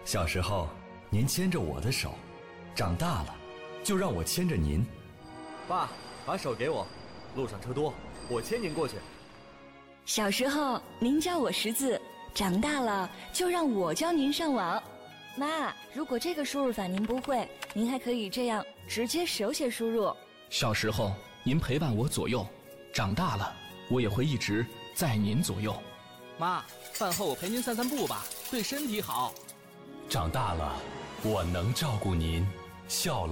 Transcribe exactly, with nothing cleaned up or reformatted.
小时候，您牵着我的手，长大了，就让我牵着您。 爸，把手给我，路上车多，我牵您过去。 小时候，您教我识字，长大了就让我教您上网。妈，如果这个输入法您不会，您还可以这样直接手写输入。 小时候，您陪伴我左右，长大了，我也会一直在您左右。 妈，饭后我陪您散散步吧，对身体好。 长大了，我能照顾您，孝